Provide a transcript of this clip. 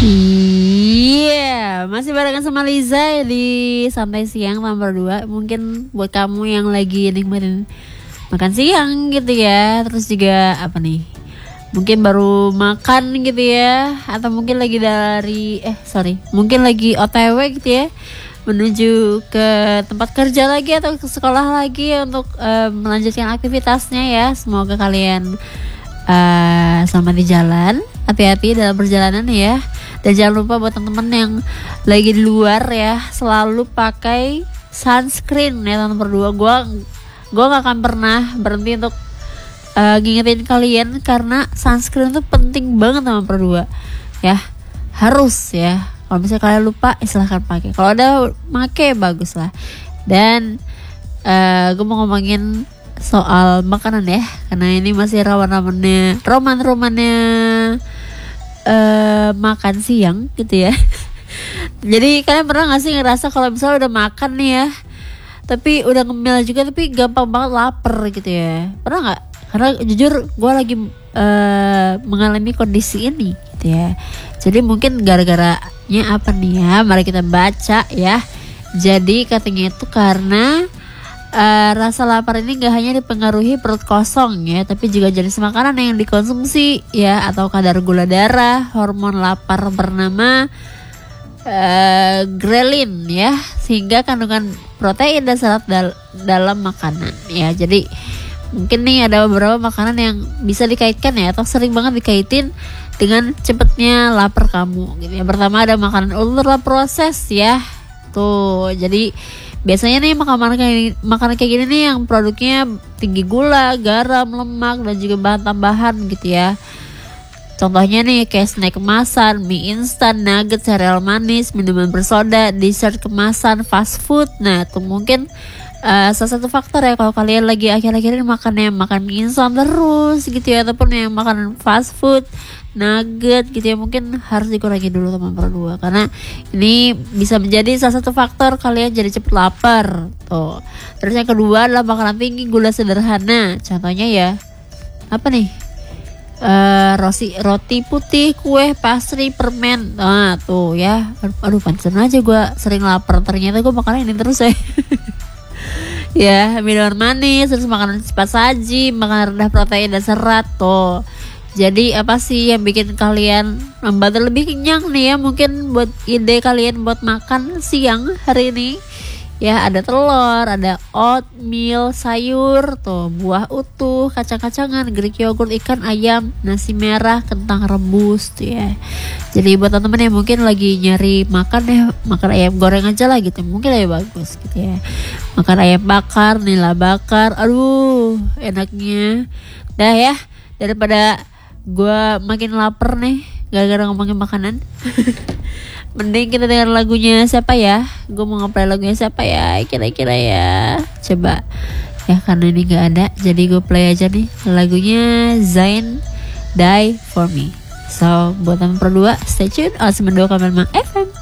Iya, masih barengan sama Liza di Santai Siang nomor 2. Mungkin buat kamu yang lagi nikmatin makan siang gitu ya. Terus juga apa nih, mungkin baru makan gitu ya. Atau mungkin lagi mungkin lagi OTW gitu ya, menuju ke tempat kerja lagi atau ke sekolah lagi untuk melanjutkan aktivitasnya ya. Semoga kalian selamat di jalan, hati-hati dalam perjalanan ya. Dan jangan lupa buat teman-teman yang lagi di luar ya, selalu pakai sunscreen ya nomor 2. Gue gak akan pernah berhenti untuk ngingetin kalian, karena sunscreen itu penting banget nomor 2 ya. Harus ya. Kalau misalnya kalian lupa, silahkan pakai. Kalau ada pakai bagus lah. Dan gue mau ngomongin soal makanan ya, karena ini masih roman-romannya makan siang gitu ya. Jadi kalian pernah gak sih ngerasa kalau misalnya udah makan nih ya, tapi udah ngemil juga, tapi gampang banget lapar gitu ya? Pernah gak? Karena jujur gue lagi mengalami kondisi ini gitu ya. Jadi mungkin gara-garanya apa nih ya, mari kita baca ya. Jadi katanya itu karena rasa lapar ini gak hanya dipengaruhi perut kosong ya, tapi juga jenis makanan yang dikonsumsi ya, atau kadar gula darah, hormon lapar bernama ghrelin ya, sehingga kandungan protein dan serat dalam makanan ya. Jadi mungkin nih ada beberapa makanan yang bisa dikaitkan ya, atau sering banget dikaitin dengan cepetnya lapar kamu gitu ya. Pertama ada makanan ultra proses ya. Tuh, jadi biasanya nih makanan kayak gini nih yang produknya tinggi gula, garam, lemak, dan juga bahan tambahan gitu ya. Contohnya nih kayak snack kemasan, mie instan, nugget, sereal manis, minuman bersoda, dessert kemasan, fast food. Nah itu mungkin salah satu faktor ya, kalau kalian lagi akhir-akhir ini makan mie instan terus gitu ya, ataupun yang makan fast food, nugget gitu ya, mungkin harus dikurangi dulu teman berdua, karena ini bisa menjadi salah satu faktor kalian jadi cepet lapar tuh. Terus yang kedua adalah makanan tinggi gula sederhana. Contohnya ya apa nih, roti putih, kue, pastry, permen. Nah tuh ya, aduh pantesan aja gue sering lapar, ternyata gue makan ini terus ya. Ya, minuman manis, terus makanan cepat saji, makanan rendah protein dan serat tuh. Jadi apa sih yang bikin kalian membantu lebih kenyang nih ya? Mungkin buat ide kalian buat makan siang hari ini ya, ada telur, ada oatmeal, sayur, tuh buah utuh, kacang-kacangan, Greek yogurt, ikan, ayam, nasi merah, kentang rebus tuh ya. Jadi buat teman-teman yang mungkin lagi nyari makan ya, makan ayam goreng aja lah gitu, mungkin lebih bagus gitu ya. Makan ayam bakar, nila bakar, aduh enaknya. Dah ya, daripada gue makin lapar nih gara-gara ngomongin makanan. Mending kita dengar lagunya siapa ya? Gue mau ngeplay lagunya siapa ya? Kira-kira ya. Coba ya, karena ini gak ada, jadi gue play aja nih lagunya Zayn, Die For Me. So buat teman berdua, stay tune 92,5 FM.